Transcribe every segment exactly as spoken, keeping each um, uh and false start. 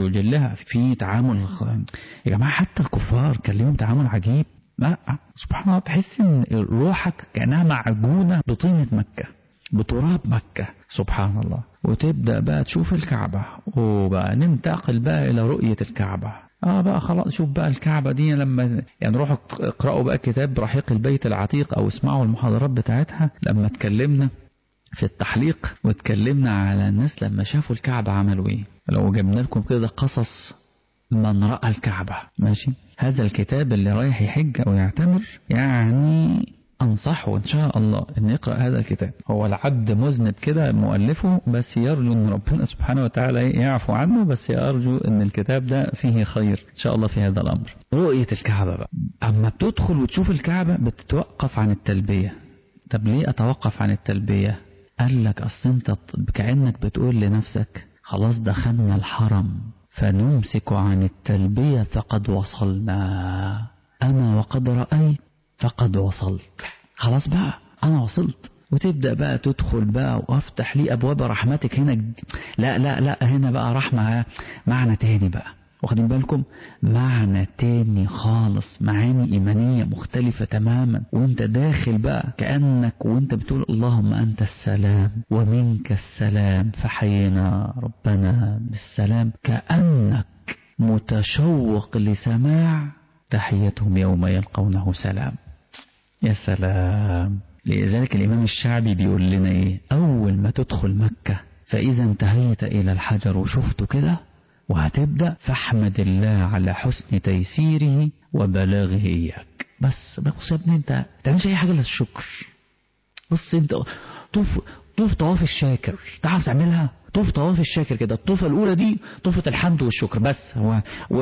ويجلها في تعامل. يا جماعة حتى الكفار كان لهم تعامل عجيب. لا سبحان الله، تحس ان روحك كأنها معجونة بطينة مكة بتراب مكة سبحان الله. وتبدأ بقى تشوف الكعبة، وبقى ننتقل بقى إلى رؤية الكعبة. اه بقى خلاص شوف بقى الكعبة دي لما يعني روحوا اقرأوا بقى كتاب رحيق البيت العتيق أو اسمعوا المحاضرات بتاعتها لما اتكلمنا في التحليق واتكلمنا على الناس لما شافوا الكعبة عملوا ايه. لو جبنا لكم كده قصص من رأى الكعبة ماشي. هذا الكتاب اللي رايح يحج أو يعتمر يعني أنصحه إن شاء الله أن يقرأ هذا الكتاب. هو العبد مذنب كده مؤلفه، بس يرجو أن ربنا سبحانه وتعالى يعفو عنه، بس يرجو أن الكتاب ده فيه خير إن شاء الله في هذا الأمر. رؤية الكعبة بقى، أما بتدخل وتشوف الكعبة بتتوقف عن التلبية. طب ليه أتوقف عن التلبية؟ قال لك أصل أنت كأنك بتقول لنفسك خلاص دخلنا الحرم فنمسك عن التلبية فقد وصلنا، أنا وقد رأيت فقد وصلت، خلاص بقى أنا وصلت. وتبدأ بقى تدخل بقى وافتح لي أبواب رحمتك هنا. لا لا لا هنا بقى رحمة معنى تاني بقى، واخدين بالكم؟ معنى تاني خالص، معاني إيمانية مختلفة تماما. وانت داخل بقى كأنك وانت بتقول اللهم أنت السلام ومنك السلام فحينا ربنا بالسلام، كأنك متشوق لسماع تحيتهم يوم يلقونه سلام. يا سلام. لذلك الإمام الشعبي بيقول لنا إيه؟ أول ما تدخل مكة فإذا انتهيت إلى الحجر وشفته كده وهتبدأ فاحمد الله على حسن تيسيره وبلاغه إياك. بس بص يا ابني انت تعملش أي حاجة إلا الشكر. بص انت طوف طوف طواف الشاكر، تعرف تعملها؟ طوف طواف الشاكر كده. الطوفة الأولى دي طوفة الحمد والشكر بس. هو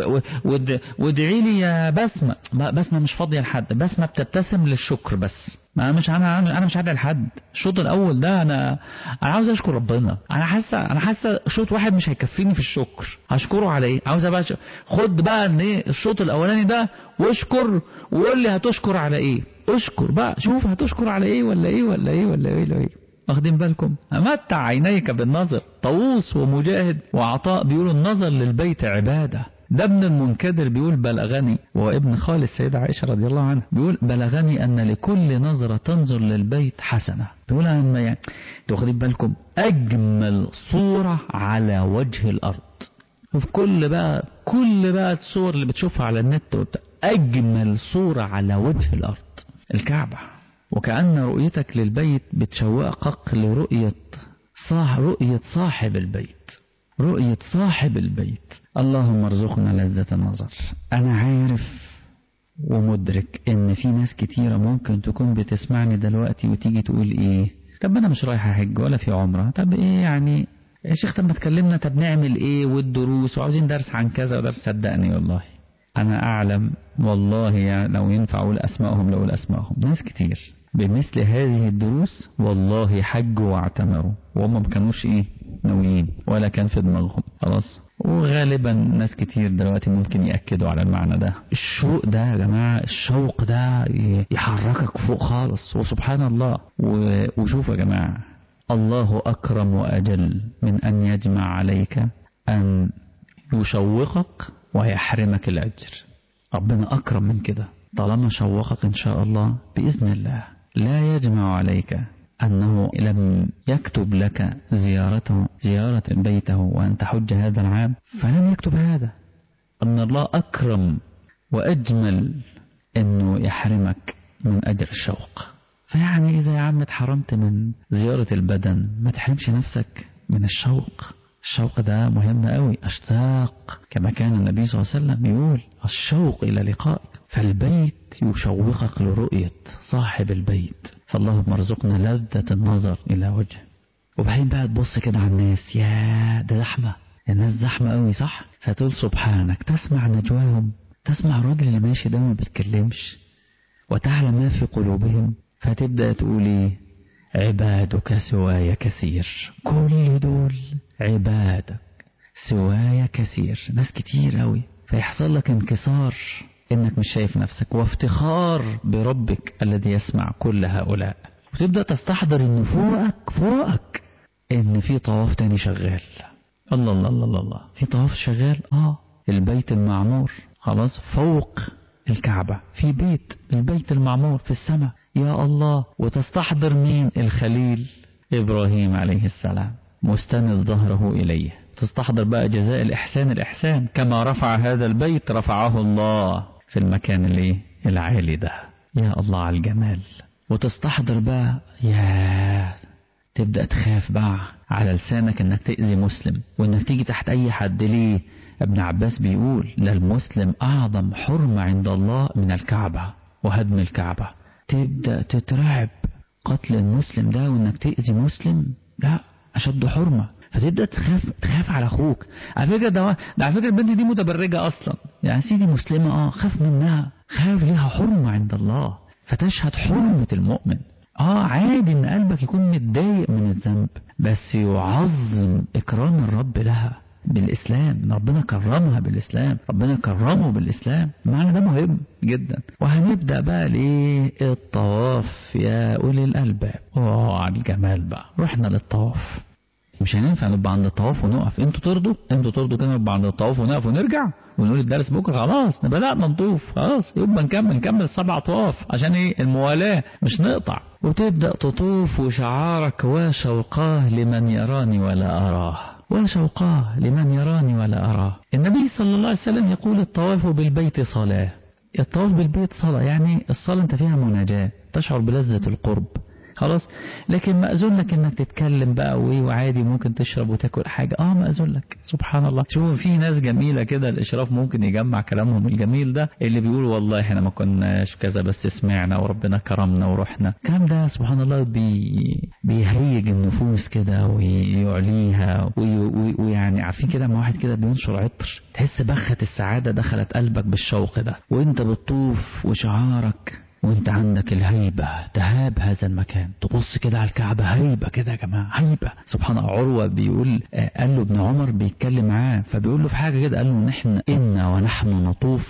وادعي لي يا بسمة. بسمة مش فاضية لحد، بسمة بتبتسم للشكر بس. ما مش انا انا مش هدعي لحد. الشوط الاول ده انا انا عاوز اشكر ربنا. انا حاسه انا حاسه شوط واحد مش هيكفيني في الشكر. هشكره على ايه؟ عاوز بقى خد بقى ان ايه الشوط الاولاني ده واشكر، وقول لي هتشكر على ايه. اشكر بقى، شوف هتشكر على ايه ولا ايه ولا ايه ولا ايه ولا ايه. واخدين بالكم؟ أمتع عينيك بالنظر. طاووس ومجاهد وعطاء بيقولوا النظر للبيت عبادة. ده ابن المنكدر بيقول بلغني، وابن خال السيدة عائشة رضي الله عنها بيقول بلغني أن لكل نظرة تنظر للبيت حسنة. بيقول أما يعني واخدين بالكم أجمل صورة على وجه الأرض. وفي كل بقى كل بقى الصور اللي بتشوفها على النت أجمل صورة على وجه الأرض الكعبة. وكأن رؤيتك للبيت بتشوقك لرؤية صاح رؤية صاحب البيت، رؤية صاحب البيت. اللهم ارزقنا لذة النظر. أنا عارف ومدرك إن في ناس كتيرة ممكن تكون بتسمعني دلوقتي وتيجي تقول إيه؟ طب أنا مش رايحة حج ولا في عمرة، طب إيه يعني يا شيخ؟ طب ما تكلمنا، طب نعمل إيه والدروس وعاوزين درس عن كذا ودرس. صدقني والله أنا أعلم والله يعني لو ينفع أقول أسمائهم لو أقول أسمائهم ناس كتير بمثل هذه الدروس والله حجوا واعتمروا وهم ما كانوش إيه ناويين ولا كان في دماغهم خلاص. وغالبا ناس كتير دلوقتي ممكن يأكدوا على المعنى ده. الشوق ده يا جماعة، الشوق ده يحركك فوق خالص. وسبحان الله. وشوفوا يا جماعة الله أكرم وأجل من أن يجمع عليك أن يشوقك ويحرمك الأجر. ربنا أكرم من كده. طالما شوقك إن شاء الله بإذن الله لا يجمع عليك أنه لم يكتب لك زيارته زيارة بيته وأن تحج هذا العام فلم يكتب هذا. أن الله أكرم وأجمل أنه يحرمك من أجر الشوق. فيعني إذا يا عم اتحرمت من زيارة البدن ما تحرمش نفسك من الشوق. الشوق ده مهم قوي. أشتاق كما كان النبي صلى الله عليه وسلم يقول الشوق إلى لقائك. فالبيت يشوقك لرؤية صاحب البيت. فاللهم ارزقنا لذة النظر إلى وجه. وبعدين بقى تبص كده على الناس، يا ده زحمة، الناس زحمة قوي صح. فتقول سبحانك تسمع نجواهم، تسمع الراجل اللي ماشي ده ما بيتكلمش وتعلم ما في قلوبهم. فتبدأ تقول ايه؟ عبادك سواي كثير. كل دول عبادك سواي كثير، ناس كتير قوي. فيحصل لك انكسار انك مش شايف نفسك وافتخار بربك الذي يسمع كل هؤلاء. وتبدأ تستحضر ان فوقك فوقك ان في طواف تاني شغال. الله الله الله الله، في طواف شغال. اه البيت المعمور خلاص فوق الكعبة، في بيت البيت المعمور في السماء، يا الله. وتستحضر مين؟ الخليل إبراهيم عليه السلام مستند ظهره إليه. تستحضر بقى جزاء الإحسان الإحسان، كما رفع هذا البيت رفعه الله في المكان اللي العالي ده، يا الله على الجمال. وتستحضر بقى، يا تبدأ تخاف بقى على لسانك انك تأذي مسلم، وانك تيجي تحت اي حد. ليه؟ ابن عباس بيقول لا المسلم اعظم حرمة عند الله من الكعبة وهدم الكعبة. تبدأ تترعب قتل المسلم ده، وانك تأذي مسلم لا اشد حرمة. فتبدأ تخاف تخاف على اخوك. على فكرة ده, ده على فكرة البنت دي متبرجة اصلا، يعني سيدي مسلمة اه خاف منها، خاف ليها حرمة عند الله، فتشهد حرمة المؤمن. اه عادي ان قلبك يكون متضايق من الذنب، بس يعظم اكرام الرب لها بالاسلام، ربنا كرمها بالاسلام، ربنا كرمه بالاسلام. المعنى ده مهم جدا. وهنبدأ بقى ليه الطواف يا اولي الالباب. اه على الجمال بقى، رحنا للطواف. مش هننفع نبقى عند الطواف ونقف. انتوا ترضوا انتوا ترضوا كده نبقى عند الطواف ونقف ونرجع ونقول الدرس بكره خلاص بدأنا نطوف خلاص، يبقى نكمل نكمل السبع طواف عشان ايه؟ الموالاة مش نقطع. وتبدأ تطوف وشعارك وشوقاه لمن يراني ولا أراه، وشوقاه لمن يراني ولا أراه. النبي صلى الله عليه وسلم يقول الطواف بالبيت صلاة. الطواف بالبيت صلاة، يعني الصلاة انت فيها مناجاة، تشعر بلذة القرب خلاص. لكن مأذون لك انك تتكلم بقى وايه، وعادي ممكن تشرب وتاكل حاجة، اه مأذون لك. سبحان الله. شوفوا في ناس جميلة كده، الاشراف ممكن يجمع كلامهم الجميل ده، اللي بيقول والله احنا ما كناش كذا بس سمعنا وربنا كرمنا ورحنا. الكلام ده سبحان الله بي بيهيج النفوس كده ويعليها، ويعني عارفين كده ما واحد كده بينشر عطر، تحس بخة السعادة دخلت قلبك بالشوق ده وانت بتطوف، وشعارك وانت عندك الهيبة تهاب هذا المكان. تبص كده على الكعبة، هيبة كده يا جماعة، هيبة. سبحان الله. عروة بيقول قال له ابن عمر بيتكلم معاه، فبيقول له في حاجة كده، قال له نحن إنا ونحن نطوف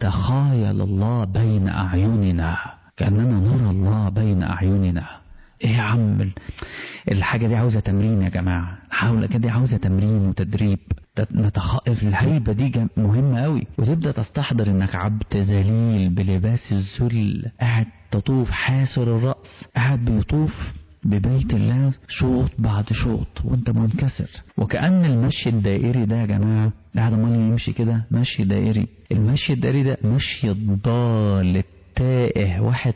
نتخايل الله بين أعيننا، كأننا نرى الله بين أعيننا. ايه يا عم الحاجة دي عاوزة تمرين يا جماعة، حاول كده عاوزة تمرين وتدريب. نتخائف الهيبة دي مهمة قوي. وتبدأ تستحضر انك عبد ذليل بلباس الذل، قاعد تطوف حاسر الرأس، قاعد بيطوف ببيت الله شوط بعد شوط وانت منكسر. وكأن المشي الدائري ده يا جماعة، قاعد امال يمشي كده مشي دائري. المشي الدائري ده مشي الضال التائه، واحد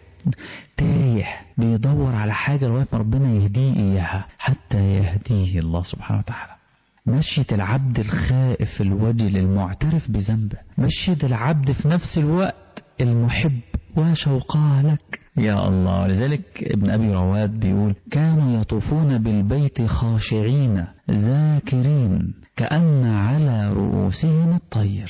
تايه بيدور على حاجة لغاية ما ربنا يهديه إياها حتى يهديه الله سبحانه وتعالى. مشية العبد الخائف الوجل المعترف بذنبه، مشية العبد في نفس الوقت المحب وشوقاه لك يا الله. لذلك ابن أبي رواد بيقول كانوا يطوفون بالبيت خاشعين ذاكرين كأن على رؤوسهم الطير.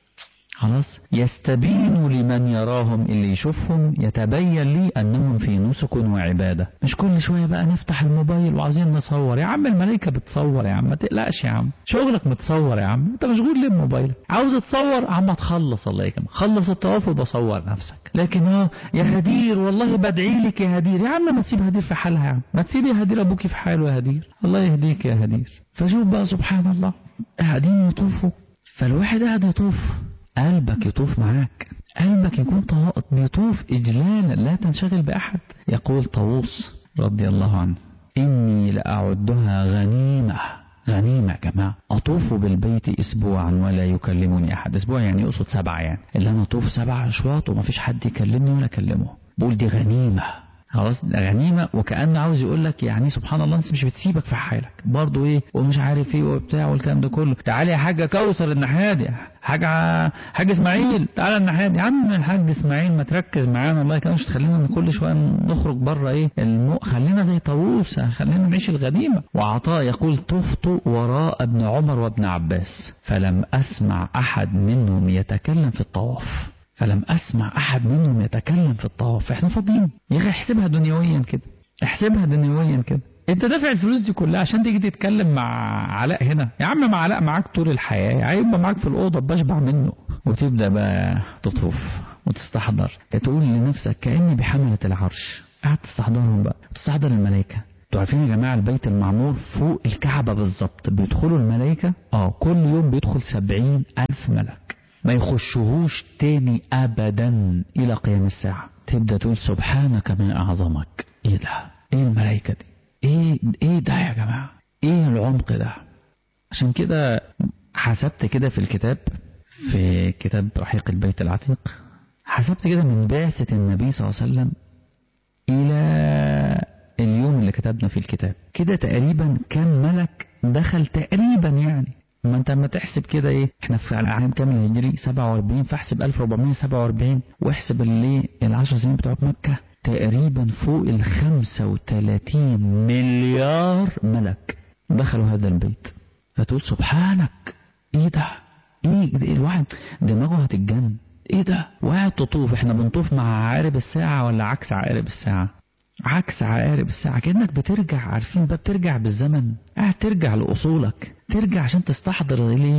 خلاص يستبين لمن يراهم، اللي يشوفهم يتبين لي أنهم في نسك وعبادة. مش كل شوية بقى نفتح الموبايل وعاوزين نصور. يا عم الملائكة بتصور يا عم، ما تقلقش يا عم، شغلك متصور يا عم، انت مشغول ليه بموبايلك؟ عاوز تصور عم تخلص، الله يكرمك خلص الطواف وبصور نفسك. لكن اه يا هدير والله بدعي لك يا هدير، يا عم ما تسيب هدير في حالها يا عم، ما تسيب يا هدير ابوكي في حاله يا هدير، الله يهديك يا هدير. فشوف بقى سبحان الله، قاعدين يطوفوا، فالواحد قاعد يطوف قلبك يطوف معاك، قلبك يكون بيطوف إجلالا لا تنشغل بأحد. يقول طاووس رضي الله عنه إني لأعدها غنيمة. غنيمة يا جماعة، أطوف بالبيت أسبوعا ولا يكلمني أحد. أسبوع يعني يقصد سبعة، يعني اللي أنا أطوف سبع أشواط وما فيش حد يكلمني ولا أكلمه، بقول دي غنيمة. خلاص غنيمة. وكأنه عاوز يقول لك يعني سبحان الله الناس مش بتسيبك في حالك برضو ايه ومش عارف ايه وبتاع والكلام ده كله. تعالى يا حاجة كوثر النحادي، حاجة حاج اسماعيل تعالى النحادي. يا عم الحاج اسماعيل ما تركز معانا الله يكرمك، مش تخلينا كل شوية نخرج بره ايه المو... خلينا زي طاووس، خلينا نعيش الغنيمة. وعطاء يقول طفت وراء ابن عمر وابن عباس فلم أسمع أحد منهم يتكلم في الطواف، فلم أسمع أحد منهم يتكلم في الطواف. احنا فاضيين يا أخي، احسبها دنيويا كده، احسبها دنيويا كده. انت دافع الفلوس دي كلها عشان تيجي تتكلم مع علاء هنا؟ يا عم مع علاء معاك طول الحياة، هيبقى معاك في الأوضة بشبع منه. وتبدأ بقى تطوف وتستحضر، تقول لنفسك كأني بحملة العرش، قاعد تستحضرهم بقى، تستحضر الملائكة انتوا عارفين يا جماعة البيت المعمور فوق الكعبة بالظبط بيدخلوا الملائكة اه كل يوم بيدخل سبعين ألف ملك ما يخشوهوش تاني أبدا إلى قيام الساعة. تبدأ تقول سبحانك من أعظمك. إيه ده؟ إيه الملائكة دي؟ إيه إيه ده يا جماعة؟ إيه العمق ده؟ عشان كده حسبت كده في الكتاب، في كتاب رحيق البيت العتيق، حسبت كده من بعثة النبي صلى الله عليه وسلم إلى اليوم اللي كتبنا في الكتاب كده تقريبا كم ملك دخل تقريبا. يعني ما انت ما تحسب كده ايه، احنا في العام كام الهجري سبعة وأربعين، فاحسب ألف وأربعمائة وسبعة وأربعين واحسب اللي العشر سنين بتوع مكة تقريبا فوق ال خمسة وثلاثين مليار ملك دخلوا هذا البيت. فتقول سبحانك ايه ده؟ ايه ده؟ الواحد دماغه هتتجن. ايه ده؟ واحد تطوف، احنا بنطوف مع عقارب الساعة ولا عكس عقارب الساعة؟ عكس عقارب الساعة. كأنك بترجع، عارفين بقى بترجع بالزمن، قاعد ترجع لأصولك، ترجع عشان تستحضر ليه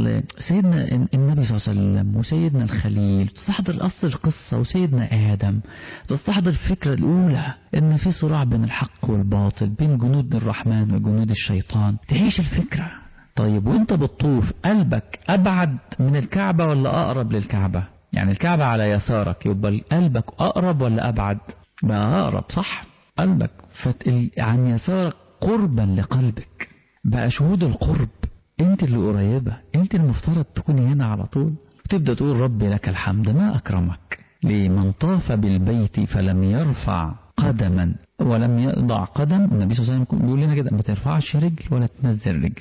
سيدنا النبي صلى الله عليه وسلم وسيدنا الخليل، تستحضر أصل القصة وسيدنا آدم، تستحضر الفكرة الأولى إن في صراع بين الحق والباطل، بين جنود الرحمن وجنود الشيطان، تعيش الفكرة. طيب وانت بتطوف قلبك أبعد من الكعبة ولا أقرب للكعبة؟ يعني الكعبة على يسارك، يبقى قلبك أقرب ولا أبعد؟ بقى أقرب صح؟ قلبك فتقل عن يسارك قربا لقلبك، بقى شهود القرب، انت اللي قريبة، انت المفترض تكوني هنا على طول. وتبدأ تقول ربي لك الحمد ما أكرمك لمن طاف بالبيت فلم يرفع قدما ولم يضع قدم. النبي صلى الله عليه وسلم بيقول لنا كده ما ترفعش رجل ولا تنزل رجل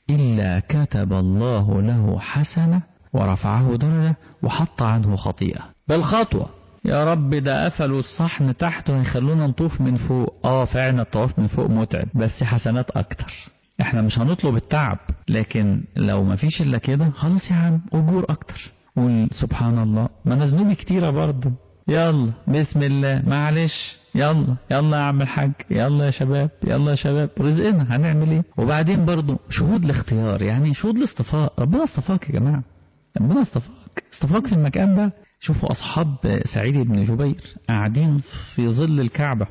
إلا كتب الله له حسنة ورفعه درجة وحط عنه خطيئة بالخطوة. يا رب ده قفلوا الصحن تحت وهيخلونا نطوف من فوق. اه فعلا الطواف من فوق متعب بس حسنات اكتر. احنا مش هنطلب التعب، لكن لو ما فيش الا كده خلاص يا عم اجور اكتر. قول سبحان الله ما انا ذنوبي كتيره برضه، يلا بسم الله معلش، يلا يلا يا عم الحاج، يلا يا شباب، يلا يا شباب رزقنا هنعمل ايه. وبعدين برضه شهود الاختيار، يعني شهود الاصطفاء. ربنا اصطفاك يا جماعه، ربنا اصطفاك، اصطفاك في المكان ده. شوفوا أصحاب سعيد بن جبير قاعدين في ظل الكعبة،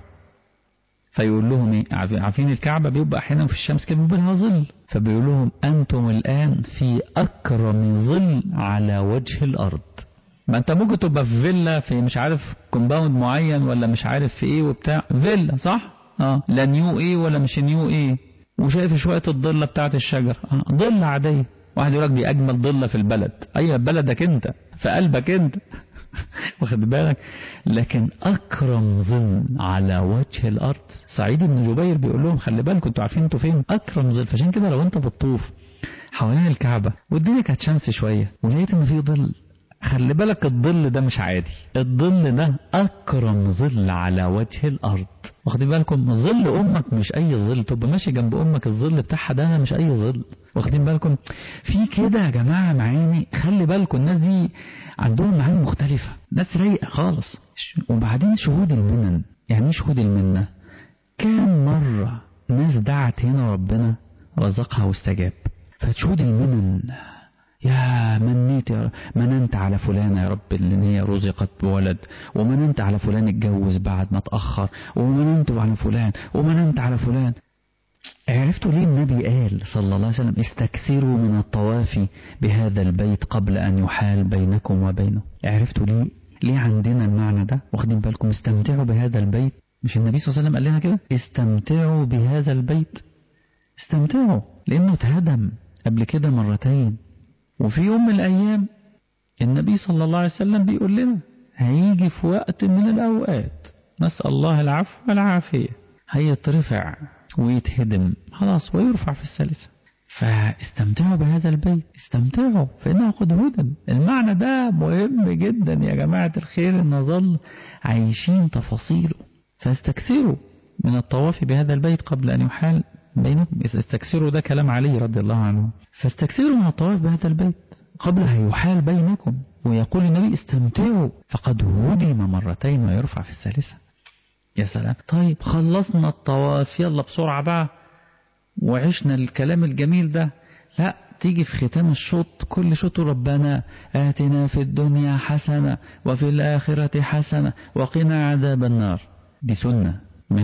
فيقول لهم ايه، عارفين الكعبة بيبقى أحيانا في الشمس كده بيبقى لها ظل، فبيقول لهم أنتم الآن في أكرم ظل على وجه الأرض. ما أنت ممكن تبقى في فيلا في مش عارف كومباوند معين ولا مش عارف في إيه وبتاع، فيلا صح؟ اه لا نيو إيه ولا مش نيو إيه، وشايف شوية الظلة بتاعت الشجر، اه ظلة عادية. واحد يقول لك دي أجمل ظلة في البلد، أيوة بلدك أنت في قلبك أنت واخد بالك. لكن أكرم ظل على وجه الأرض سعيد بن جبير بيقول لهم خلي بالكم انتوا عارفين انتوا فين أكرم ظل. فعشان كده لو انت بتطوف حوالين الكعبة والدنيا كانت شمس شوية ولقيت ان في ظل، خلي بالك الظل ده مش عادي، الظل ده أكرم ظل على وجه الأرض. واخدين بالكم ظل أمك مش أي ظل، تبقى ماشي جنب أمك الظل بتاعها ده مش أي ظل. واخدين بالكم في كده يا جماعة معاني، خلي بالكم الناس دي عندهم معاني مختلفة، ناس رايقة خالص. وبعدين شهود المنن، يعني شهود المنة، كام مرة ناس دعت هنا ربنا رزقها واستجاب. فشهود المنن يا منيت يا مننت على فلانة يا رب اللي هي رزقت بولد، ومننت على فلان اتجوز بعد ما اتأخر، ومننت على فلان ومننت على فلان. عرفتوا ليه النبي قال صلى الله عليه وسلم استكثروا من الطواف بهذا البيت قبل أن يحال بينكم وبينه؟ عرفتوا ليه ليه عندنا المعنى ده؟ واخدين بالكم استمتعوا بهذا البيت. مش النبي صلى الله عليه وسلم قال لنا كده استمتعوا بهذا البيت؟ استمتعوا لأنه اتهدم قبل كده مرتين، وفي يوم من الأيام النبي صلى الله عليه وسلم بيقول لنا هيجي في وقت من الأوقات نسأل الله العفو والعافية هيترفع ويتهدم خلاص ويرفع في الثالثة. فاستمتعوا بهذا البيت، استمتعوا فإنه قد هدم. المعنى ده مهم جدا يا جماعة الخير ان نظل عايشين تفاصيله. فاستكثروا من الطواف بهذا البيت قبل أن يحال بينكم. استكثروا ده كلام علي رضي الله عنه. فاستكثروا من الطواف بهذا البيت قبل أن يحال بينكم. ويقول النبي استمتعوا فقد هدم مرتين ويرفع في الثالثة. يا سلام. طيب خلصنا الطواف يلا بسرعة بقى وعشنا الكلام الجميل ده، لا تيجي في ختام الشوط كل شوط ربنا آتنا في الدنيا حسنة وفي الآخرة حسنة وقنا عذاب النار. دي سنة ماشي،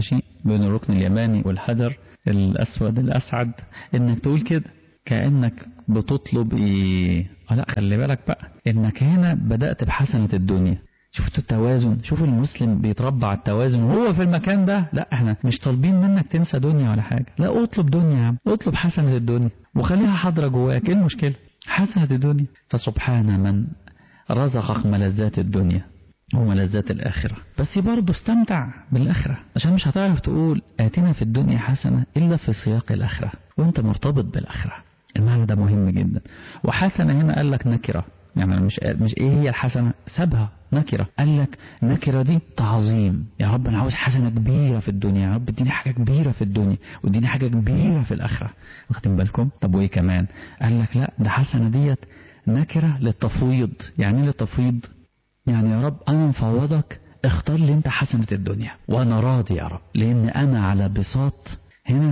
بين الركن اليماني والحجر الأسود الأسعد، إنك تقول كده كأنك بتطلب إيه. لا خلي بالك بقى إنك هنا بدأت بحسنة الدنيا. شفتوا التوازن؟ شوفوا المسلم بيتربى على التوازن وهو في المكان ده. لا احنا مش طالبين منك تنسى دنيا ولا حاجة، لا اطلب دنيا يا عم، اطلب حسنة الدنيا وخليها حاضرة جواك. ايه المشكلة؟ حسنة الدنيا. فسبحان من رزقك ملذات الدنيا وملذات الآخرة، بس برضه استمتع بالآخرة، عشان مش هتعرف تقول آتنا في الدنيا حسنة إلا في سياق الآخرة وانت مرتبط بالآخرة. المعنى ده مهم جدا. وحسنة هنا قال لك نكرة، يعني مش مش ايه هي الحسنة، سابها نكرة. قال لك نكرة دي تعظيم. يا رب انا عاوز حسنة كبيرة في الدنيا، يا رب اديني حاجة كبيرة في الدنيا واديني حاجة كبيرة في الآخرة. واخدين بالكم؟ طب وايه كمان؟ قال لك لا ده حسنة ديت نكرة للتفويض. يعني ايه للتفويض؟ يعني يا رب انا مفوضك، اختار لي انت حسنة الدنيا وانا راضي يا رب، لان انا على بساط هنا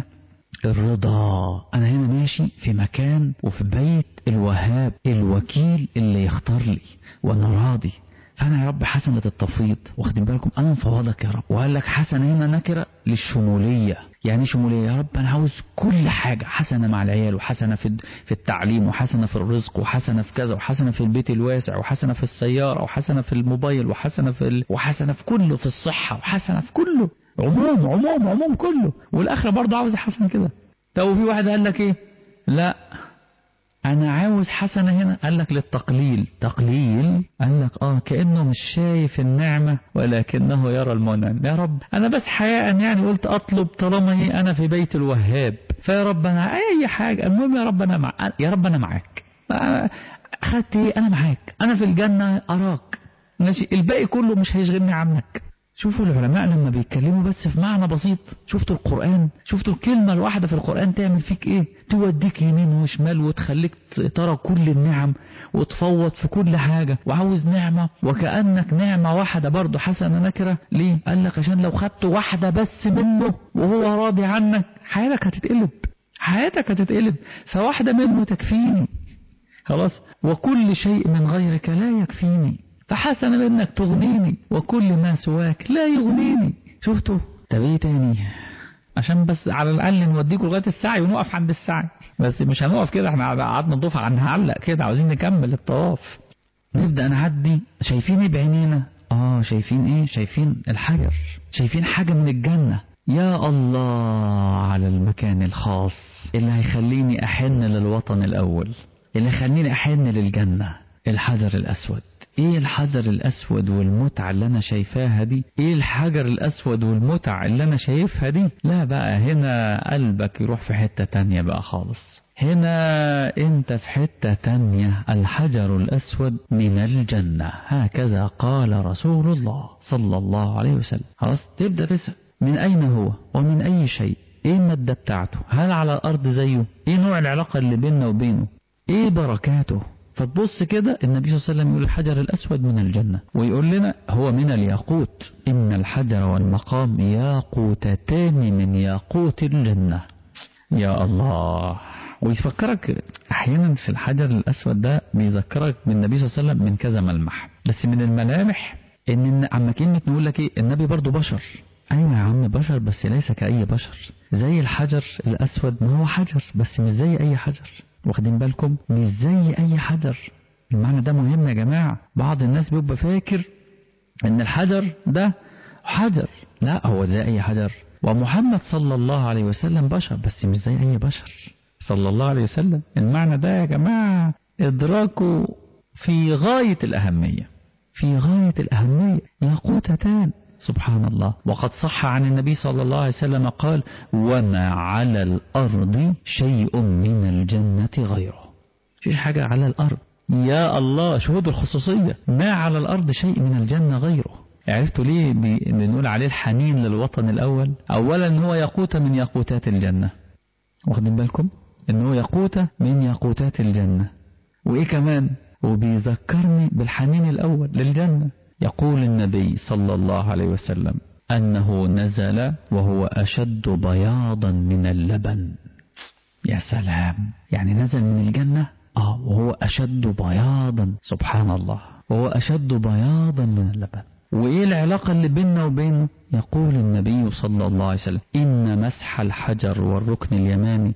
الرضا. انا هنا ماشي في مكان وفي بيت الوهاب الوكيل اللي يختار لي وانا راضي. فانا يا رب حسنة التفويض، واخدين بالكم؟ انا مفوضك يا رب. وقال لك حسنة هنا نكرة للشمولية. يعني شمولية؟ يا رب انا عاوز كل حاجة، حسنة مع العيال وحسنة في في التعليم وحسنة في الرزق وحسنة في كذا وحسنة في البيت الواسع وحسنة في السيارة وحسنة في الموبايل وحسنة في ال... وحسنة في كله، في الصحة وحسنة في كله، عموم عموم عموم كله. والاخرة برضه عاوز حسنة كده. طب في واحد قال لك ايه؟ لا انا عاوز حسنة هنا، قال لك للتقليل. تقليل؟ قال لك اه كأنه مش شايف النعمة ولكنه يرى المنعم. يا رب انا بس حياء يعني قلت اطلب طالما هي انا في بيت الوهاب، فيا رب انا اي حاجة، المهم يا رب انا مع... يا رب انا معاك. خدت ايه؟ انا معاك، انا في الجنة اراك ماشي، الباقي كله مش هيشغلني عنك. شوفوا العلماء لما بيتكلموا بس في معنى بسيط. شفتوا القرآن؟ شفتوا الكلمة الواحدة في القرآن تعمل فيك ايه؟ توديك يمين وشمال وتخليك ترى كل النعم وتفوض في كل حاجة وعاوز نعمة، وكأنك نعمة واحدة برضو حسنة نكرة. ليه؟ قال لك عشان لو خدت واحدة بس منه وهو راضي عنك حياتك هتتقلب، حياتك هتتقلب. فواحدة منه تكفيني خلاص، وكل شيء من غيرك لا يكفيني، فحسن انك تغنيني وكل ما سواك لا يغنيني. شفتوا؟ طب ايه تاني؟ عشان بس على الاقل نوديكوا لغايه السعي ونقف عند السعي، بس مش هنقف كده، احنا قعدنا نضيف عن هنعلق كده، عاوزين نكمل الطواف. نبدا نعدي. شايفين ايه بعينينا؟ اه شايفين ايه؟ شايفين الحجر، شايفين حاجه من الجنه. يا الله على المكان الخاص اللي هيخليني احن للوطن الاول، اللي هيخليني احن للجنه. الحجر الاسود. ايه الحجر الاسود والمتعة اللي انا شايفاها دي؟ ايه الحجر الاسود والمتعة اللي انا شايفها دي؟ لا بقى هنا قلبك يروح في حتة تانية بقى خالص. هنا انت في حتة تانية. الحجر الاسود من الجنة، هكذا قال رسول الله صلى الله عليه وسلم. خلاص تبدأ تسأل من اين هو ومن اي شيء؟ ايه المادة بتاعته؟ هل على الارض زيه؟ ايه نوع العلاقة اللي بيننا وبينه؟ ايه بركاته؟ فتبص كده النبي صلى الله عليه وسلم يقول الحجر الأسود من الجنة، ويقول لنا هو من الياقوت. إن الحجر والمقام ياقوتتان من ياقوت الجنة. يا الله. ويفكرك أحيانا في الحجر الأسود ده، بيذكرك بالنبي صلى الله عليه وسلم من كذا ملمح. بس من الملامح إن عم كلمة نقول لك إيه، النبي برضو بشر. أيوة يا عم بشر، بس ليس كأي بشر. زي الحجر الأسود ما هو حجر، بس مش زي أي حجر. واخدين بالكم؟ مش زي اي حجر. المعنى ده مهم يا جماعة. بعض الناس بيبقى فاكر ان الحجر ده حجر، لا هو زي اي حجر. ومحمد صلى الله عليه وسلم بشر، بس مش زي اي بشر صلى الله عليه وسلم. المعنى ده يا جماعة ادراكه في غاية الاهمية، في غاية الاهمية. ياقوتتان، سبحان الله. وقد صح عن النبي صلى الله عليه وسلم قال: وما على الأرض شيء من الجنة غيره. فيش حاجة على الأرض. يا الله، شهود الخصوصية. ما على الأرض شيء من الجنة غيره. عرفتوا ليه بنقول عليه الحنين للوطن الأول؟ أولا هو ياقوت من ياقوتات الجنة، واخدين بالكم؟ إنه ياقوت من ياقوتات الجنة. وإيه كمان؟ وبيذكرني بالحنين الأول للجنة. يقول النبي صلى الله عليه وسلم أنه نزل وهو أشد بياضا من اللبن. يا سلام، يعني نزل من الجنة آه وهو أشد بياضا، سبحان الله، وهو أشد بياضا من اللبن. وإيه العلاقة اللي بيننا وبينه؟ يقول النبي صلى الله عليه وسلم إن مسح الحجر والركن اليماني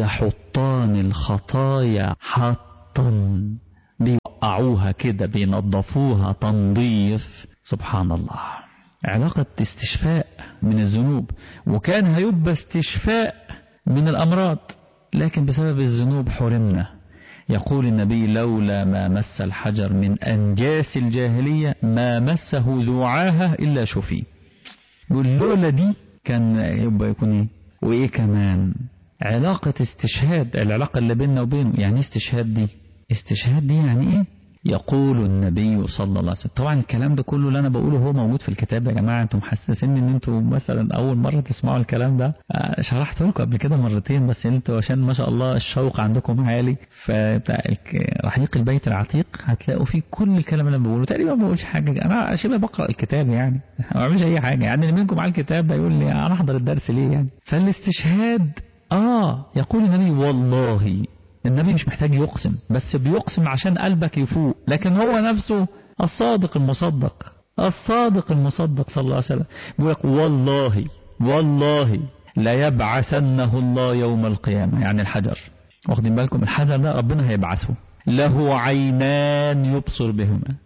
يحطان الخطايا حطا، بيوقعوها كده بينظفوها تنظيف. سبحان الله، علاقة استشفاء من الذنوب، وكان هيبقى استشفاء من الأمراض، لكن بسبب الذنوب حرمنا. يقول النبي لولا ما مس الحجر من أنجاس الجاهلية ما مسه ذو عاهة إلا شفي. يقول لولا دي كان يبقى يكون إيه؟ وإيه كمان؟ علاقة استشهاد، العلاقة اللي بيننا وبينه. يعني استشهاد دي استشهاد دي يعني إيه؟ يقول النبي صلى الله عليه وسلم، طبعا الكلام ده كله اللي أنا بقوله هو موجود في الكتاب يا جماعة. أنتم محسسين إن أنتم مثلا أول مرة تسمعوا الكلام ده، شرحت لكم قبل كده مرتين، بس أنتوا عشان ما شاء الله الشوق عندكم عالي، فبتاع رحيق البيت العتيق هتلاقوا فيه كل الكلام اللي أنا بقوله. تقريبا ما بقولش حاجة، أنا شبه بقرأ الكتاب يعني، ما بعملش أي حاجة يعني. اللي منكم على الكتاب يقول لي أنا أحضر الدرس ليه يعني؟ فالاستشهاد آه يقول النبي والله، النبي مش محتاج يقسم، بس بيقسم عشان قلبك يفوق، لكن هو نفسه الصادق المصدق، الصادق المصدق صلى الله عليه وسلم بيقول لك والله والله لا يبعثنه الله يوم القيامة. يعني الحجر، واخدين بالكم الحجر ده ربنا هيبعثه، له عينان يبصر بهما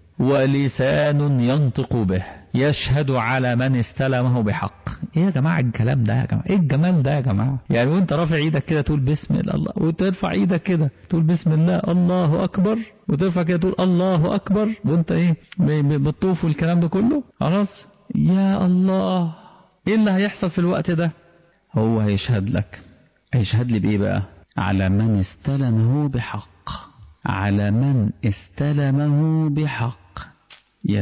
ولسان ينطق به يشهد على من استلمه بحق. ايه يا جماعة الكلام ده يا جماعة؟ ايه الجمال ده يا جماعة؟ يعني وانت رافع ايدك كده تقول بسم الله، وترفع ايدك كده تقول بسم الله الله اكبر، وترفع كده تقول الله اكبر، وانت ايه بتطوف والكلام ده كله. خلاص يا الله، ايه اللي هيحصل في الوقت ده؟ هو هيشهد لك، هيشهد لي بايه بقى؟ على من استلمه بحق، على من استلمه بحق. يا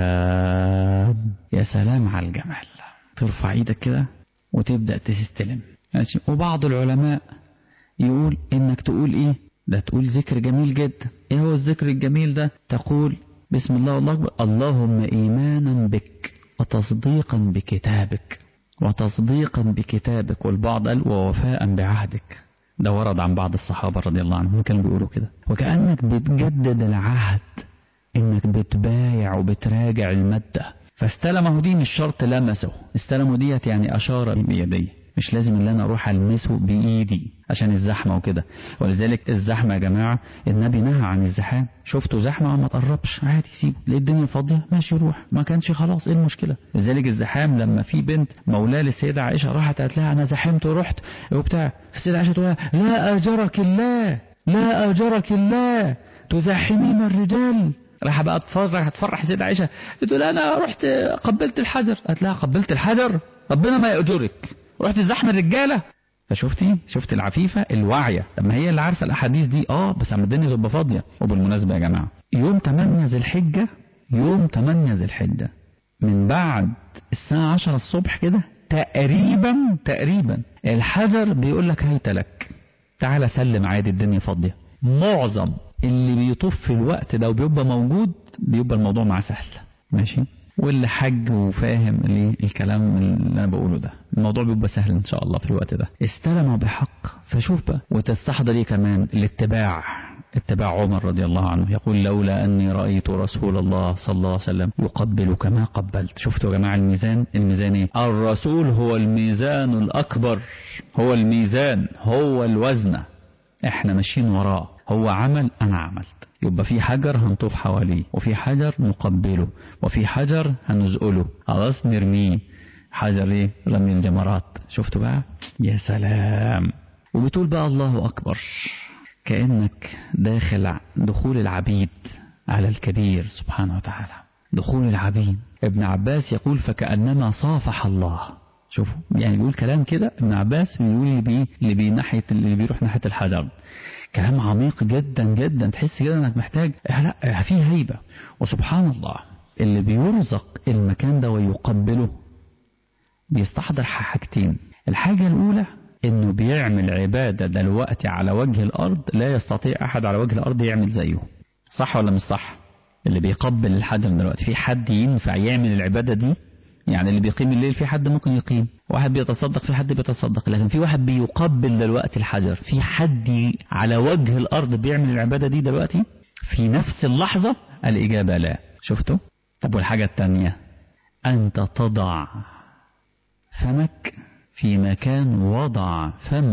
سلام يا سلام على الجمال. ترفع ايدك كده وتبدأ تستلم. وبعض العلماء يقول انك تقول ايه ده؟ تقول ذكر جميل جدا. ايه هو الذكر الجميل ده؟ تقول بسم الله والله أكبر، اللهم ايمانا بك وتصديقا بكتابك، وتصديقا بكتابك، والبعض قال ووفاء بعهدك. ده ورد عن بعض الصحابة رضي الله عنهم كانوا بيقولوا كده. وكأنك بتجدد العهد، انك بتبايع وبتراجع المادة. فاستلمه دي مش شرط لمسه، استلمه ديت يعني اشار بيديه، مش لازم ان انا اروح المسه بايدي عشان الزحمة وكده. ولذلك الزحمة يا جماعة النبي نهى عن الزحام. شفتوا زحمة ما تقربش، عادي سيبه، ليه الدنيا فاضية ماشي روح، ما كانش خلاص ايه المشكلة. لذلك الزحام لما في بنت مولاة للسيدة عائشة راحت قالت لها انا زحمت ورحت وبتاع، السيدة عائشة تقول لا اجرك الله، لا اجرك الله تزاحمين الرجال. راح بقى تفرح تفرح سيدة عائشة تقول انا رحت قبلت الحجر. قالت لها قبلت الحجر ربنا ما يأجرك، رحت زحم الرجالة. فشفتي شفت العفيفة الواعية لما هي اللي عارفة الأحاديث دي. اه بس عم الدنيا تبقى فاضية. وبالمناسبة يا جماعة يوم تمانية ذي الحجة، يوم تمانية ذي الحجة من بعد الساعة عشرة الصبح كده تقريبا تقريبا الحجر بيقول لك هيت لك، تعالى سلم عادي الدنيا فاضية. معظم اللي بيطوف في الوقت ده وبيبقى موجود بيبقى الموضوع معاه سهل ماشي، واللي حج وفاهم الكلام اللي انا بقوله ده الموضوع بيبقى سهل ان شاء الله في الوقت ده. استلم بحق. فشوف بقى وتستحضر ايه كمان الاتباع. اتباع عمر رضي الله عنه يقول لولا اني رأيت رسول الله صلى الله عليه وسلم يقبل كما قبلت. شفتوا يا جماعة الميزان؟ الميزان ايه؟ الرسول هو الميزان الاكبر، هو الميزان، هو الوزنة، احنا ماشيين وراه. هو عمل انا عملت، يبقى في حجر هنطوف حواليه، وفي حجر نقبله، وفي حجر هنزقله خلاص نرميه. حجر ايه؟ رمي الجمرات. شفتوا بقى؟ يا سلام. وبتقول بقى الله اكبر كأنك داخل دخول العبيد على الكبير سبحانه وتعالى، دخول العبيد. ابن عباس يقول فكأنما صافح الله. شوفوا يعني بيقول كلام كده ابن عباس بيقول اللي بي اللي بي ناحيه اللي بيروح ناحيه الحجر، كلام عميق جدا جدا، تحس كده انك محتاج لا فيه هيبه. وسبحان الله اللي بيرزق المكان ده ويقبله بيستحضر حاجتين. الحاجه الاولى انه بيعمل عباده دلوقتي على وجه الارض لا يستطيع احد على وجه الارض يعمل زيه. صح ولا مش صح؟ اللي بيقبل الحجر دلوقتي في حد ينفع يعمل العباده دي؟ يعني اللي بيقيم الليل في حد ممكن يقيم، واحد بيتصدق في حد بيتصدق، لكن في واحد بيقبل دلوقتي الحجر، في حد على وجه الأرض بيعمل العبادة دي دلوقتي في نفس اللحظة؟ الإجابة لا. شفتوا؟ طب والحاجة التانية أنت تضع فمك في مكان وضع فم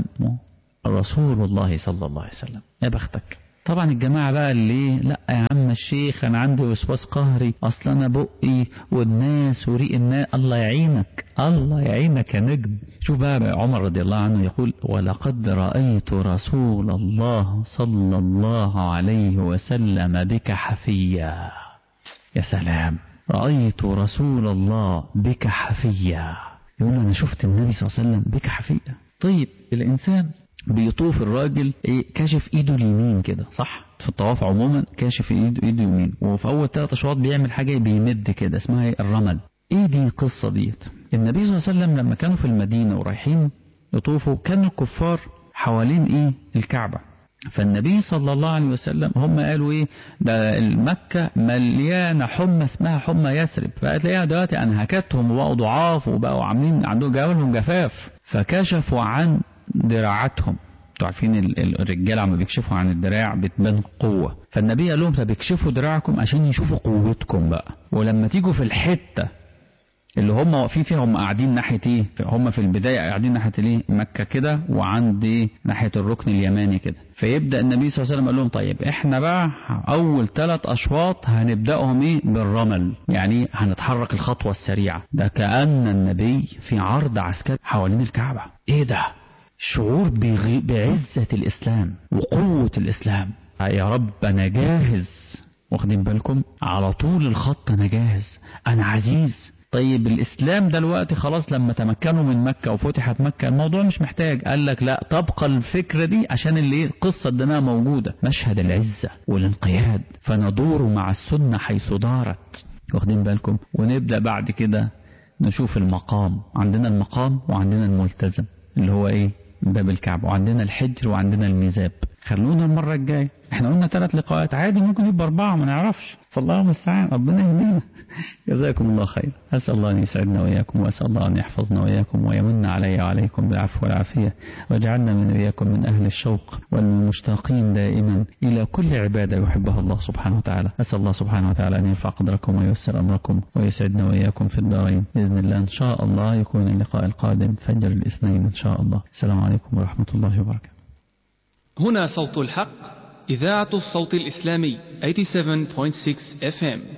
رسول الله صلى الله عليه وسلم. يا بختك. طبعا الجماعة بقى اللي لا يا عم الشيخ أنا عندي وسواس قهري، أصلا أنا بقي والناس وريق الناس. الله يعينك، الله يعينك يا نجم. شوف بقى عمر رضي الله عنه يقول: ولقد رأيت رسول الله صلى الله عليه وسلم بك حفيا. يا سلام، رأيت رسول الله بك حفيا. يقول أنا شفت النبي صلى الله عليه وسلم بك حفيا. طيب الإنسان بيطوف الراجل ايه كاشف ايده اليمين كده، صح؟ في الطواف عموما كاشف ايده ايده اليمين، وفي اول ثلاث اشواط بيعمل حاجه بيمد كده اسمها ايه؟ الرمل. ايه دي القصه ديت؟ النبي صلى الله عليه وسلم لما كانوا في المدينه ورايحين يطوفوا كانوا الكفار حوالين ايه؟ الكعبه. فالنبي صلى الله عليه وسلم هم قالوا ايه؟ ده المكه مليانه حمى اسمها حمى يثرب، فهتلاقيها دلوقتي انهكتهم وبقوا ضعاف وبقوا عاملين عندهم جوالهم جفاف، فكشفوا عن دراعاتهم. انتوا عارفين الرجاله عم بيكشفوا عن الدراع بتبان قوه، فالنبي قال لهم طب اكشفوا دراعكم عشان يشوفوا قوتكم بقى، ولما تيجوا في الحته اللي هم واقفين فيها هم قاعدين ناحيه ايه؟ هم في البدايه قاعدين ناحيه الايه؟ مكه كده، وعند ايه؟ ناحيه الركن اليماني كده. فيبدا النبي صلى الله عليه وسلم قال لهم طيب احنا بقى اول ثلاث اشواط هنبداهم ايه؟ بالرمل، يعني هنتحرك الخطوه السريعه. ده كأن النبي في عرض عسكري حوالين الكعبه. ايه ده؟ شعور بعزة الإسلام وقوة الإسلام. يا رب أنا جاهز، واخدين بالكم؟ على طول الخط أنا جاهز، أنا عزيز. طيب الإسلام دلوقتي خلاص لما تمكنوا من مكة وفتحت مكة الموضوع مش محتاج، قال لك لا تبقى الفكرة دي عشان اللي القصة دينها موجودة، مشهد العزة والانقياد، فندور مع السنة حيث دارت، واخدين بالكم؟ ونبدأ بعد كده نشوف المقام. عندنا المقام وعندنا الملتزم اللي هو ايه؟ باب الكعبة، وعندنا الحجر وعندنا الميزاب. خلونا المرة الجاية، احنا قلنا ثلاث لقاءات، عادي ممكن يبقى أربعة ما نعرفش، فالله المستعان، ربنا يهدينا. جزاكم الله خير. أسأل الله أن يسعدنا وإياكم، وأسأل الله أن يحفظنا وإياكم ويمن علي وعليكم بالعفو والعافية، ويجعلنا من إياكم من أهل الشوق والمشتاقين دائما إلى كل عبادة يحبها الله سبحانه وتعالى. أسأل الله سبحانه وتعالى أن يرفع قدركم وييسر أمركم ويسعدنا وإياكم في الدارين بإذن الله. إن شاء الله يكون اللقاء القادم فجر الاثنين إن شاء الله. السلام عليكم ورحمة الله وبركاته. هنا صوت الحق، إذاعة الصوت الإسلامي ثمانية وثمانين فاصلة ستة إف إم.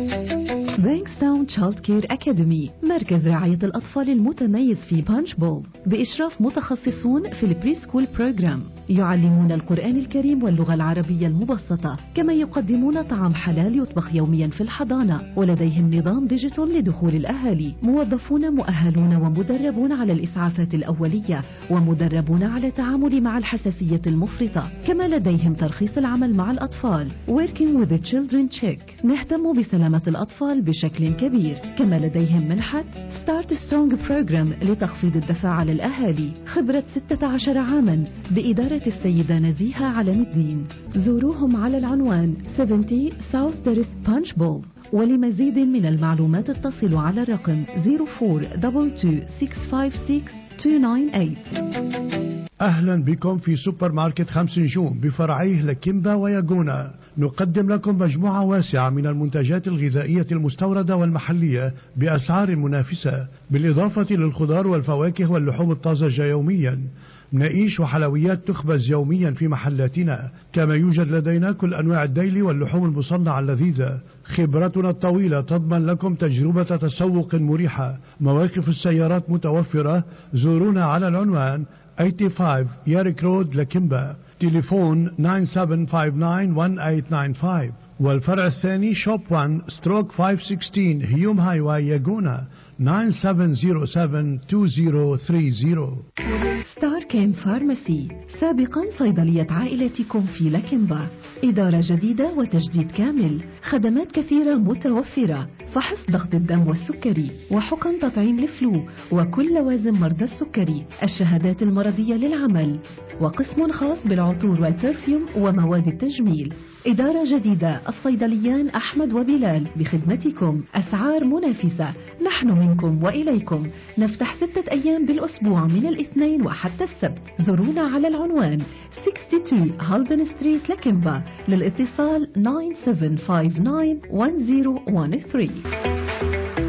بانكستاون تشايلد كير أكاديمي، مركز رعاية الأطفال المتميز في بانش بول بإشراف متخصصون في البري سكول بروجرام، يعلمون القرآن الكريم واللغة العربية المبسطة، كما يقدمون طعام حلال يطبخ يوميا في الحضانة، ولديهم نظام ديجيتال لدخول الأهالي، موظفون مؤهلون ومدربون على الإسعافات الأولية، ومدربون على التعامل مع الحساسية المفرطة، كما لديهم ترخيص العمل مع الأطفال Working with the Children Check. نهتم بسلامة الأطفال بشكل كبير، كما لديهم منحة Start Strong Program لتخفيض الدفع على الأهالي. خبرة ستة عشر عاما بإدارة السيدة نزيهة علم الدين. زوروهم على العنوان سبعين South Terrace Punch Bowl. ولمزيد من المعلومات اتصلوا على الرقم صفر أربعة اثنين ستة خمسة ستة اثنين تسعة ثمانية. أهلا بكم في سوبر ماركت خمس نجوم بفرعيه لكيمبا وياجونا. نقدم لكم مجموعة واسعة من المنتجات الغذائية المستوردة والمحلية بأسعار منافسة، بالإضافة للخضار والفواكه واللحوم الطازجة يوميا. نعيش وحلويات تخبز يوميا في محلاتنا، كما يوجد لدينا كل أنواع الديلي واللحوم المصنعة اللذيذة. خبرتنا الطويلة تضمن لكم تجربة تسوق مريحة. مواقف السيارات متوفرة. زورونا على العنوان خمسة وثمانين ياريك رود لكيمبا. تليفون تسعة سبعة خمسة تسعة واحد ثمانية تسعة خمسة. والفرع الثاني شوب واحد ستروك خمسمية وستة عشر هيوم هاي واي ياجونا تسعة سبعة صفر سبعة اثنين صفر ثلاثين. ستار كيم فارماسي، سابقا صيدلية عائلتكم في لكيمبا. إدارة جديدة وتجديد كامل، خدمات كثيرة متوفرة، فحص ضغط الدم والسكري، وحقن تطعيم الفلو وكل لوازم مرضى السكري، الشهادات المرضية للعمل، وقسم خاص بالعطور والبرفيوم ومواد التجميل. إدارة جديدة، الصيدليان أحمد وبلال بخدمتكم، أسعار منافسة، نحن منكم وإليكم. نفتح ستة أيام بالأسبوع من الاثنين وحتى السبت. زورونا على العنوان اثنين وستين هالدن ستريت لكيمبا. للاتصال تسعة سبعة خمسة تسعة واحد صفر واحد ثلاثة.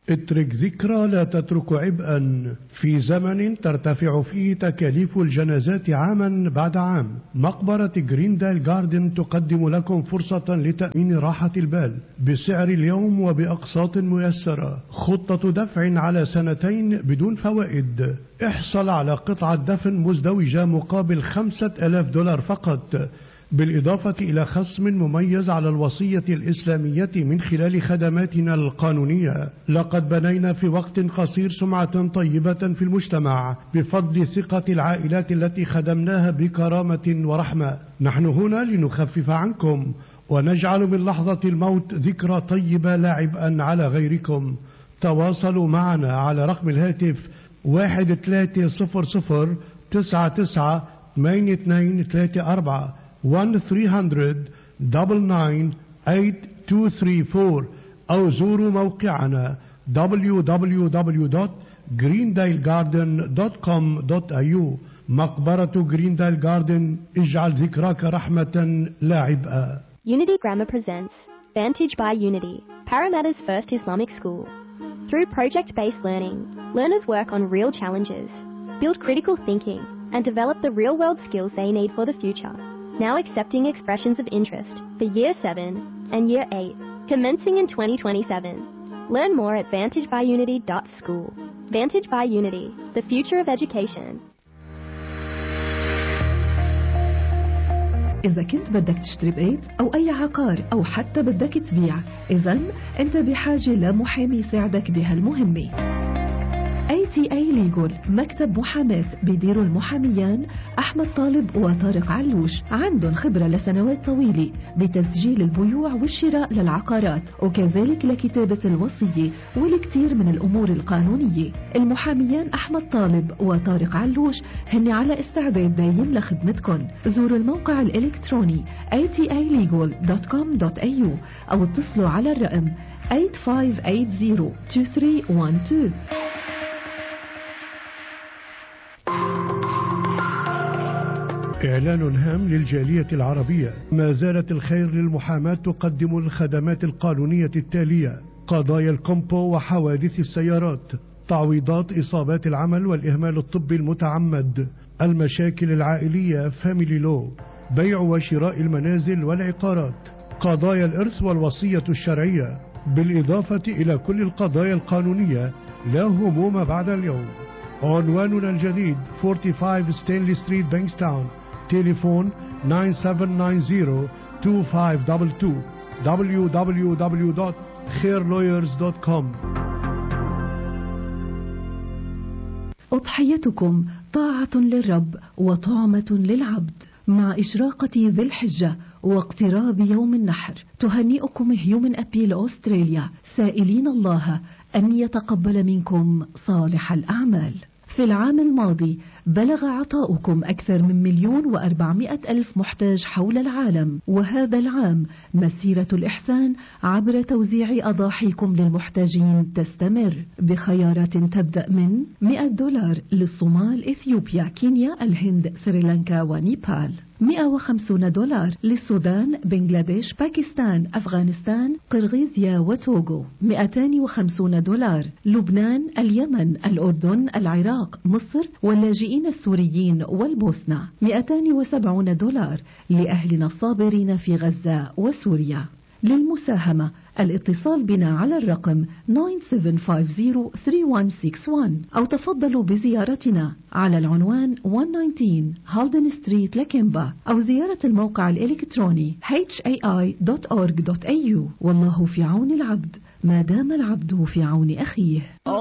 اترك ذكرى لا تترك عبئا. في زمن ترتفع فيه تكاليف الجنازات عاما بعد عام، مقبرة جريندايل جاردن تقدم لكم فرصة لتأمين راحة البال بسعر اليوم وبأقساط ميسرة. خطة دفع على سنتين بدون فوائد. احصل على قطعة دفن مزدوجة مقابل خمسة آلاف دولار فقط، بالإضافة إلى خصم مميز على الوصية الإسلامية من خلال خدماتنا القانونية. لقد بنينا في وقت قصير سمعة طيبة في المجتمع بفضل ثقة العائلات التي خدمناها بكرامة ورحمة. نحن هنا لنخفف عنكم ونجعل من لحظة الموت ذكرى طيبة لا عبئا على غيركم. تواصلوا معنا على رقم الهاتف واحد ثلاثة صفر صفر تسعة تسعة ثمانية اثنين ثلاثة أربعة واحد ثلاثمئة تسعة تسعة ثمانية اثنين ثلاثة أربعة أو زوروا موقعنا دبليو دبليو دبليو دوت جريندايل جاردن دوت كوم دوت إيه يو. مقبرة جريندايل جاردن، اجعل ذكراك رحمة لا عبئا. Unity Grammar presents Vantage by Unity, Parramatta's first Islamic school. Through project-based learning, learners work on real challenges, build critical thinking, and develop the real-world skills they need for the future. Now accepting expressions of interest for Year seven and Year eight, commencing in twenty twenty-seven. Learn more at vantage by unity dot school. Vantage by Unity, the future of education. إذا كنت بدك تشتري بيت أو أي عقار أو حتى بدك تبيع، إذن أنت بحاجة لمحامي يساعدك بهالمهمة. إيه تي إيه Legal مكتب محاماة بيديروا المحاميان أحمد طالب وطارق علوش، عندهم خبرة لسنوات طويلة بتسجيل البيوع والشراء للعقارات وكذلك لكتابة الوصية والكثير من الأمور القانونية. المحاميان أحمد طالب وطارق علوش هن على استعداد دايم لخدمتكم. زوروا الموقع الإلكتروني إيه تي إيه ليجل دوت كوم دوت إيه يو أو اتصلوا على الرقم ثمانية خمسة ثمانية صفر اثنين ثلاثة واحد اثنين. إعلان هام للجالية العربية. ما زالت الخير للمحاماة تقدم الخدمات القانونية التالية: قضايا الكومبو وحوادث السيارات، تعويضات إصابات العمل والإهمال الطبي المتعمد، المشاكل العائلية فاميلي لو، بيع وشراء المنازل والعقارات، قضايا الإرث والوصية الشرعية، بالإضافة إلى كل القضايا القانونية. لا هموم بعد اليوم. عنواننا الجديد خمسة وأربعين ستانلي ستريت بانكستاون. تليفون تسعة سبعة تسعة صفر اثنين خمسة اثنين اثنين. دبليو دبليو دبليو دوت خير لويرز دوت كوم. أضحيتكم طاعة للرب وطعمة للعبد. مع إشراقة ذي الحجة واقتراب يوم النحر، تهنئكم هيومن أبيل أستراليا سائلين الله أن يتقبل منكم صالح الأعمال. في العام الماضي بلغ عطاؤكم أكثر من مليون وأربعمائة ألف محتاج حول العالم، وهذا العام مسيرة الإحسان عبر توزيع أضاحيكم للمحتاجين تستمر بخيارات تبدأ من مئة دولار للصومال، إثيوبيا، كينيا، الهند، سريلانكا ونيبال، مئة وخمسين دولار للسودان، بنغلاديش، باكستان، أفغانستان، قرغيزيا وتوغو، مئتين وخمسين دولار لبنان، اليمن، الأردن، العراق، مصر واللاجئين السوريين والبوسنة، مئتين وسبعين دولار لأهلنا الصابرين في غزة وسوريا. للمساهمة الاتصال بنا على الرقم تسعة سبعة خمسة صفر ثلاثة واحد ستة واحد أو تفضلوا بزيارتنا على العنوان مئة وتسعة عشر هالدن ستريت لكيمبا أو زيارة الموقع الإلكتروني إتش إيه آي دوت أورج دوت إيه يو. والله في عون العبد ما دام العبد في عون أخيه.